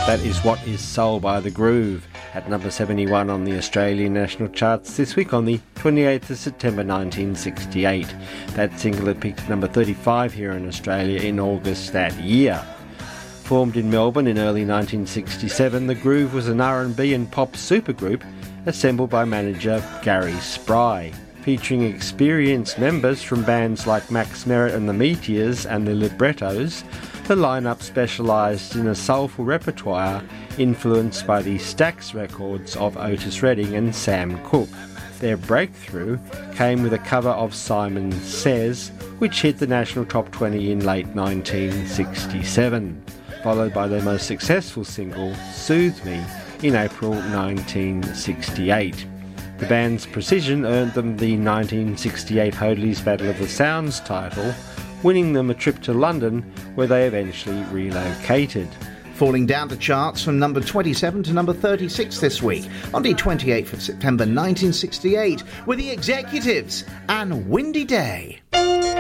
That is What Is Soul by The Groove, at number 71 on the Australian national charts this week on the 28th of September 1968. That single had peaked at number 35 here in Australia in August that year. Formed in Melbourne in early 1967, The Groove was an R&B and pop supergroup assembled by manager Gary Spry. Featuring experienced members from bands like Max Merritt and the Meteors and the Librettos, the lineup specialised in a soulful repertoire influenced by the Stax records of Otis Redding and Sam Cooke. Their breakthrough came with a cover of Simon Says, which hit the national top 20 in late 1967, followed by their most successful single, Soothe Me, in April 1968. The band's precision earned them the 1968 Hoadley's Battle of the Sounds title, winning them a trip to London, where they eventually relocated. Falling down the charts from number 27 to number 36 this week, on the 28th of September 1968, were The Executives and Windy Day.